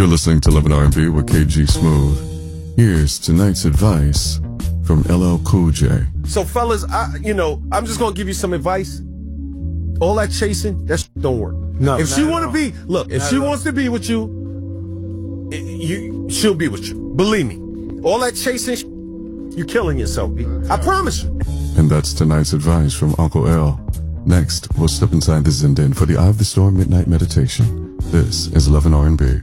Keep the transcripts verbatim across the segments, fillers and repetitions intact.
You're listening to eleven R and B with K G Smooth. Here's tonight's advice from L L Cool J. So, fellas, I, you know, I'm just gonna give you some advice. All that chasing, that shit don't work. No, if she not want at to be, look, if Not she at all. wants to be with you, i- you, she'll be with you. Believe me. All that chasing, sh- you're killing yourself, B. I promise you. And that's tonight's advice from Uncle L. Next, we'll step inside the Zindan for the Eye of the Storm Midnight Meditation. This is eleven R and B.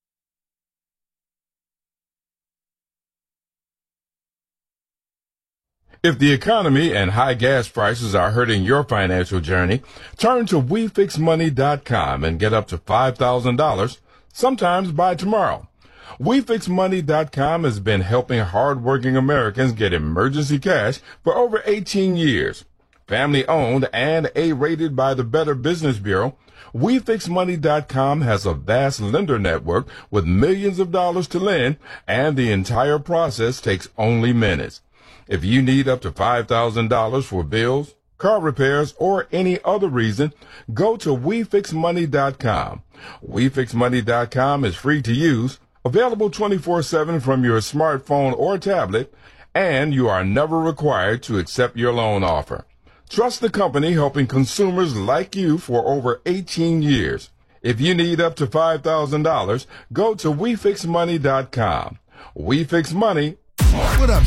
If the economy and high gas prices are hurting your financial journey, turn to we fix money dot com and get up to five thousand dollars, sometimes by tomorrow. we fix money dot com has been helping hardworking Americans get emergency cash for over eighteen years. Family owned and A-rated by the Better Business Bureau, we fix money dot com has a vast lender network with millions of dollars to lend, and the entire process takes only minutes. If you need up to five thousand dollars for bills, car repairs, or any other reason, go to we fix money dot com. we fix money dot com is free to use, available twenty-four seven from your smartphone or tablet, and you are never required to accept your loan offer. Trust the company helping consumers like you for over eighteen years. If you need up to five thousand dollars, go to we fix money dot com. We Fix Money. What up,